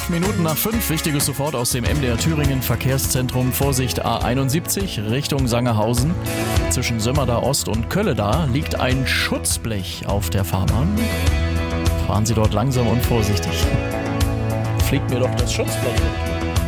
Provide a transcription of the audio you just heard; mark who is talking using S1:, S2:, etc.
S1: Minuten nach 5. Wichtiges sofort aus dem MDR Thüringen Verkehrszentrum. Vorsicht A71 Richtung Sangerhausen. Zwischen Sömmerda Ost und Kölleda liegt ein Schutzblech auf der Fahrbahn. Fahren Sie dort langsam und vorsichtig. Fliegt mir doch das Schutzblech weg.